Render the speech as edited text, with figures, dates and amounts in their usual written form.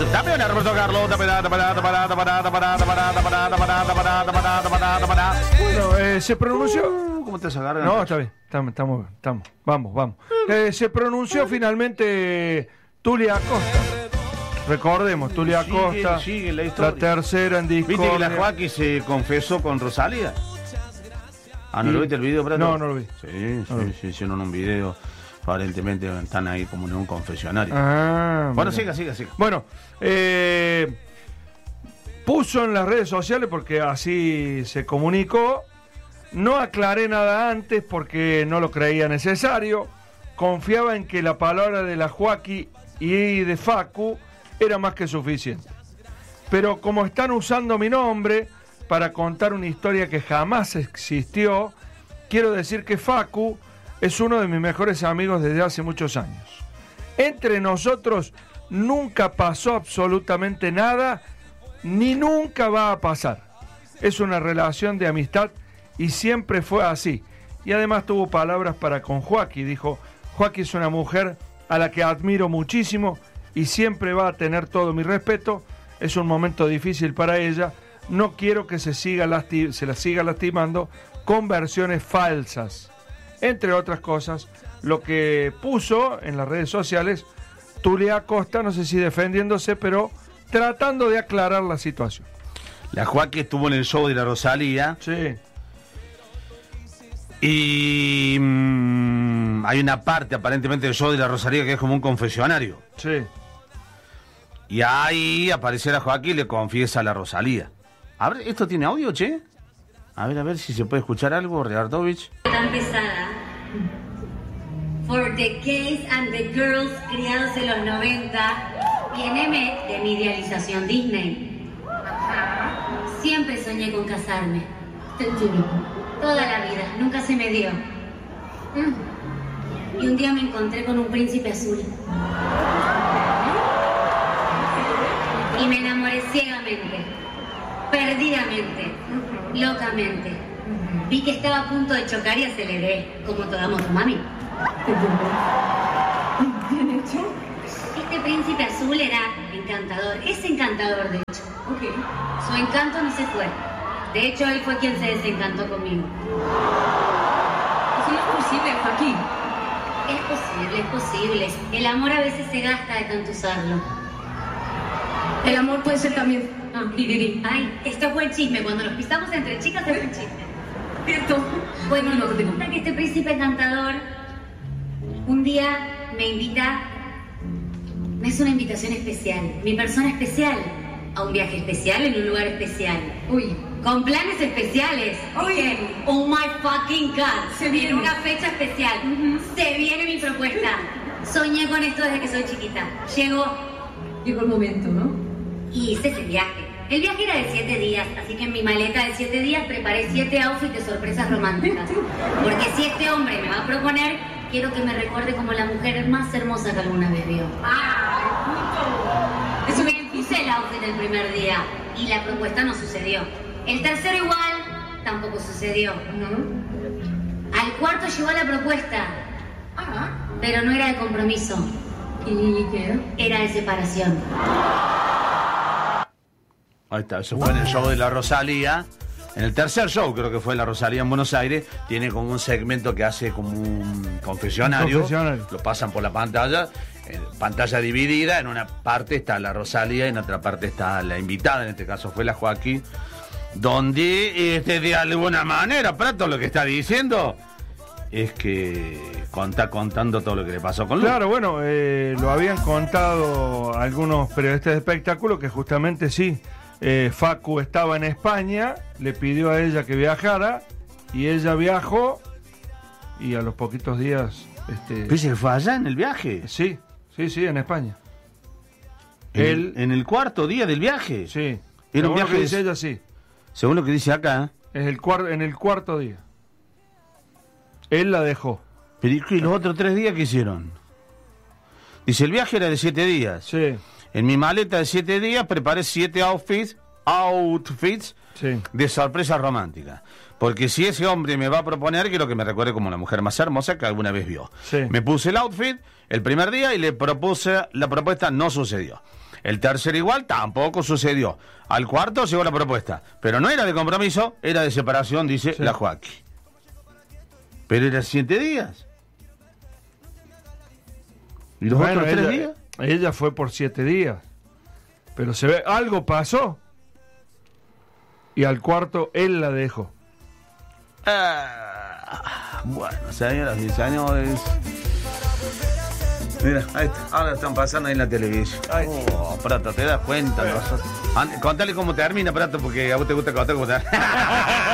Dame una, Roberto Carlos. Bueno, se pronunció. ¿Cómo te agarran? No, está bien. Estamos. Vamos. Se pronunció finalmente Tulia Acosta. Recordemos, Tulia Acosta, sigue la historia. La tercera en discordia. ¿Viste que la Joaquín se confesó con Rosalía? Ah, ¿no lo viste el video, Prato? No lo vi. Sí, hicieron un video. Aparentemente están ahí como en un confesionario. Bueno, siga. Bueno, puso en las redes sociales, porque así se comunicó. No aclaré nada antes porque no lo creía necesario. Confiaba en que la palabra de la Joaquín y de Facu era más que suficiente. Pero como están usando mi nombre para contar una historia que jamás existió, quiero decir que Facu es uno de mis mejores amigos desde hace muchos años. Entre nosotros nunca pasó absolutamente nada, ni nunca va a pasar. Es una relación de amistad y siempre fue así. Y además tuvo palabras para con Joaquín. Dijo, Joaquín es una mujer a la que admiro muchísimo y siempre va a tener todo mi respeto. Es un momento difícil para ella. No quiero que se la siga lastimando con versiones falsas. Entre otras cosas, lo que puso en las redes sociales Tulia Acosta, no sé si defendiéndose, pero tratando de aclarar la situación. La Joaquín estuvo en el show de la Rosalía. Sí. Y hay una parte aparentemente del show de la Rosalía que es como un confesionario. Sí. Y ahí aparece la Joaquín y le confiesa a la Rosalía. A ver, ¿esto tiene audio, che? A ver si se puede escuchar algo, Redardovich. Tan pesada. For the gays and the girls criados en los 90. Viene de mi idealización Disney. Siempre soñé con casarme. Te entiendo. Toda la vida, nunca se me dio. Y un día me encontré con un príncipe azul. Y me enamoré ciegamente, perdidamente, locamente. Vi que estaba a punto de chocar y aceleré, como toda motomami. ¿Bien hecho? Este príncipe azul era encantador, es encantador de hecho. Ok. Su encanto no se fue. De hecho, él fue quien se desencantó conmigo. Eso no es posible, Joaquín. Es posible. El amor a veces se gasta de tanto usarlo. El amor puede ser también... Ay, esto fue el chisme. Cuando nos pisamos entre chicas, fue el chisme. Cierto. Bueno, resulta que este príncipe encantador un día me invita, me hace una invitación especial, mi persona especial, a un viaje especial en un lugar especial. Uy. Con planes especiales. Uy. Dije, oh my fucking God. Se viene. En una fecha especial. Se viene mi propuesta. Soñé con esto desde que soy chiquita. Llegó el momento, ¿no? Y hice ese viaje. El viaje era de 7 días, así que en mi maleta de 7 días preparé 7 outfits de sorpresas románticas. Porque si este hombre me va a proponer, quiero que me recuerde como la mujer más hermosa que alguna vez vio. Eso me puse el outfit el primer día y la propuesta no sucedió. El tercero igual, tampoco sucedió. Al cuarto llegó la propuesta, pero no era de compromiso. ¿Y qué? Era de separación. Ahí está, eso fue en el show de la Rosalía. En el tercer show, creo que fue la Rosalía en Buenos Aires, tiene como un segmento que hace como un confesionario. Lo pasan por la pantalla, pantalla dividida. En una parte está la Rosalía y en otra parte está la invitada, en este caso fue la Joaquín, donde de alguna manera, Prato, lo que está diciendo es que está contando todo lo que le pasó con Lu. Claro, bueno, lo habían contado algunos periodistas de espectáculo que justamente sí. Facu estaba en España, le pidió a ella que viajara y ella viajó y a los poquitos días... ¿Pero se fue allá en el viaje? Sí, en España. ¿En el cuarto día del viaje? Sí. Era un viaje que dice ella, sí. Según lo que dice acá. Es en el cuarto día. Él la dejó. ¿Pero y los otros 3 días qué hicieron? Dice, el viaje era de 7 días. Sí. En mi maleta de 7 días preparé 7 outfits sí, de sorpresa romántica. Porque si ese hombre me va a proponer, quiero que me recuerde como la mujer más hermosa que alguna vez vio. Sí. Me puse el outfit el primer día y le propuse, la propuesta no sucedió. El tercer igual tampoco sucedió. Al cuarto llegó la propuesta, pero no era de compromiso, era de separación, dice la Joaquín. Pero era 7 días. ¿Y los otros 3 días? Ella fue por 7 días. Pero se ve, algo pasó. Y al cuarto él la dejó. Bueno, señoras y señores. Mira, ahí está. Ahora están pasando ahí en la televisión. Prato, ¿te das cuenta? Contale cómo termina, Prato, porque a vos te gusta contar cómo termina.